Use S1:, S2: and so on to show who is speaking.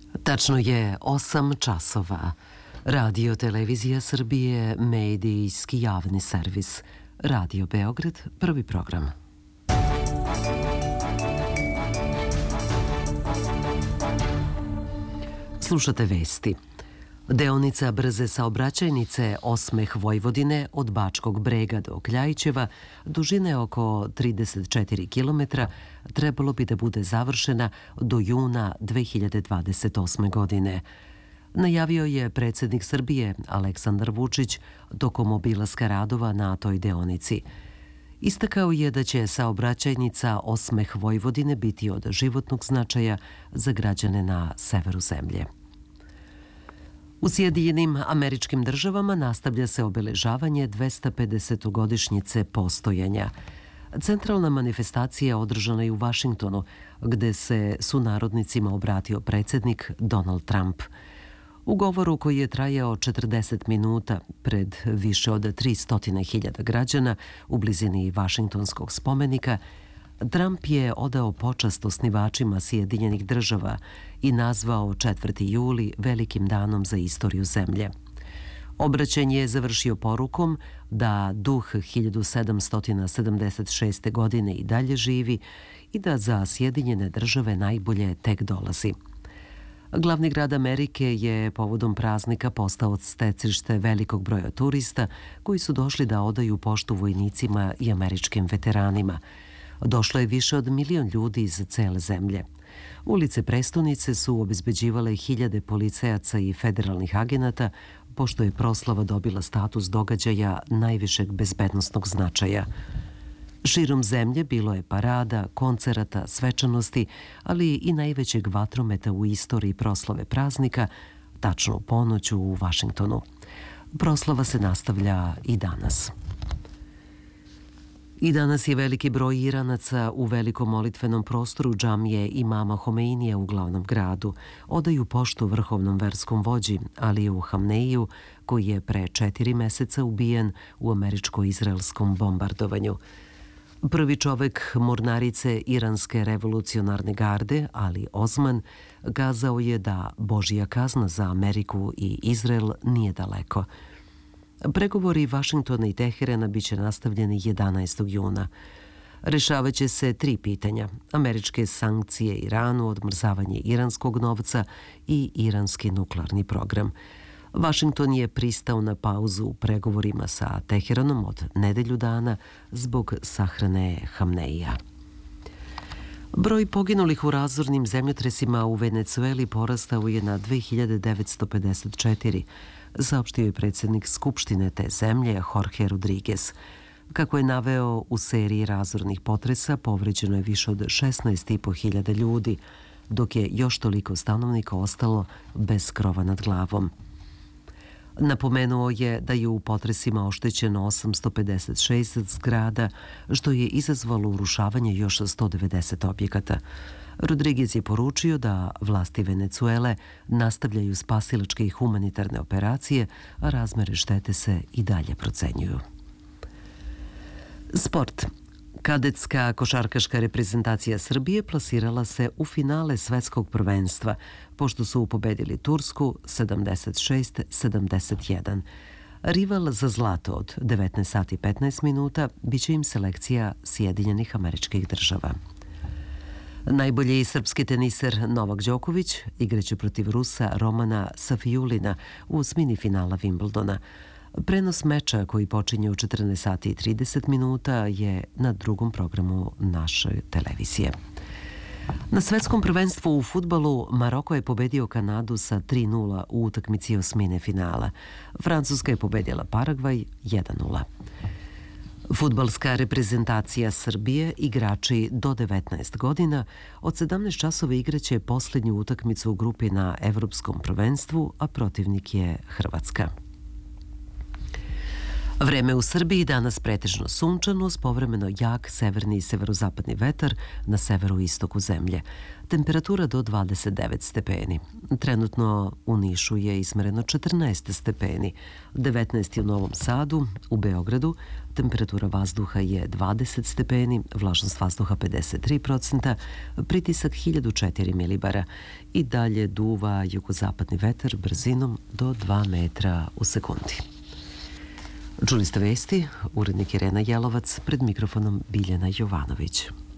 S1: Tačno je 8 časova. Radio Televizija Srbije, medijski javni servis. Radio Beograd, prvi program. Slušate vesti. Deonica brze saobraćajnice Osmeh Vojvodine od Bačkog Brega do Kljajićeva, dužine oko 34 km, trebalo bi da bude završena do juna 2028. godine. Najavio je predsjednik Srbije Aleksandar Vučić tokom obilaska radova na toj deonici. Istakao je da će saobraćajnica Osmeh Vojvodine biti od životnog značaja za građane na severu zemlje. U Sjedinjenim Američkim Državama nastavlja se obeležavanje 250-godišnjice postojanja. Centralna manifestacija održana je u Vašingtonu, gde se sunarodnicima obratio predsjednik Donald Trump. U govoru koji je trajao 40 minuta pred više od 300.000 građana u blizini Vašingtonskog spomenika, Trump je odao počast osnivačima Sjedinjenih Država i nazvao 4. juli velikim danom za istoriju zemlje. Obraćanje je završio porukom da duh 1776. godine i dalje živi i da za Sjedinjene Države najbolje tek dolazi. Glavni grad Amerike je povodom praznika postao stecište velikog broja turista koji su došli da odaju poštu vojnicima i američkim veteranima. Došlo je više od 1 milion ljudi iz cele zemlje. Ulice prestonice su obezbeđivale hiljade policajaca i federalnih agenata, pošto je proslava dobila status događaja najvišeg bezbednosnog značaja. Širom zemlje bilo je parada, koncerata, svečanosti, ali i najvećeg vatrometa u istoriji proslave praznika, tačno u ponoć u Vašingtonu. Proslava se nastavlja i danas. I danas je veliki broj Iranaca u velikom molitvenom prostoru džamije imama Homeinija u glavnom gradu. Odaju poštu vrhovnom verskom vođi Aliju Hamneiju, koji je pre 4 meseca ubijen u američko-izraelskom bombardovanju. Prvi čovek mornarice Iranske revolucionarne garde, Ali Osman, kazao je da Božja kazna za Ameriku i Izrael nije daleko. Pregovori Vašingtona i Teherana biće nastavljeni 11. juna. Rešavaće se 3 pitanja: američke sankcije Iranu, odmrzavanje iranskog novca i iranski nuklearni program. Vašington je pristao na pauzu u pregovorima sa Teheranom od nedelju dana zbog sahrane Hamneija. Broj poginulih u razornim zemljotresima u Venecueli porastao je na 2954, saopštio je predsjednik Skupštine te zemlje Jorge Rodriguez. Kako je naveo, u seriji razornih potresa povređeno je više od 16.500 ljudi, dok je još toliko stanovnika ostalo bez krova nad glavom. Napomenuo je da je u potresima oštećeno 856 zgrada, što je izazvalo urušavanje još 190 objekata. Rodriguez je poručio da vlasti Venecuele nastavljaju spasilačke i humanitarne operacije, a razmere štete se i dalje procenjuju. Sport. Kadetska košarkaška reprezentacija Srbije plasirala se u finale svetskog prvenstva, pošto su pobedili Tursku 76-71. Rival za zlato od 19 sati 15 minuta biće im selekcija Sjedinjenih Američkih Država. Najbolji srpski teniser Novak Đoković igraće protiv Rusa Romana Safijulina u osmini finala Wimbledona. Prenos meča koji počinje u 14 sati i 30 minuta je na drugom programu naše televizije. Na svetskom prvenstvu u fudbalu Maroko je pobedio Kanadu sa 3:0 u utakmici osmine finala. Francuska je pobedila Paragvaj 1:0. Fudbalska reprezentacija Srbije, igrači do 19 godina, od 17 časova igraće posljednju utakmicu u grupi na Evropskom prvenstvu, a protivnik je Hrvatska. Vreme u Srbiji danas pretežno sunčano, s povremeno jak severni i severozapadni vetar na severoistoku zemlje. Temperatura do 29 stepeni. Trenutno u Nišu je ismereno 14 stepeni, 19 u Novom Sadu, u Beogradu temperatura vazduha je 20 stepeni, vlažnost vazduha 53%, pritisak 1004 milibara i dalje duva jugozapadni vetar brzinom do 2 metra u sekundi. Čuli ste vesti, urednik Irena Jelovac, pred mikrofonom Biljana Jovanović.